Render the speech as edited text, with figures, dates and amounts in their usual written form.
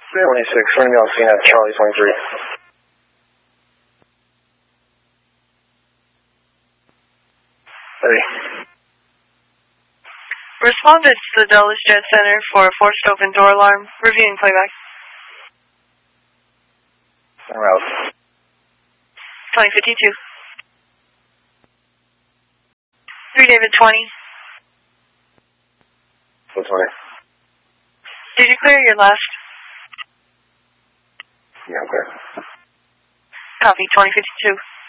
26, running me on scene at Charlie 23. Ready. Responded to the Dulles Jet Center for a forced open door alarm. Reviewing playback. I'm out. 2052. 3 David 20. 420. Did you clear your last? Yeah, I'm clear. Copy, 2052.